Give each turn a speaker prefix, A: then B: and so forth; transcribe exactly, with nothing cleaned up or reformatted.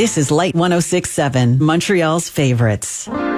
A: This is Light one oh six point seven, Montreal's favorites.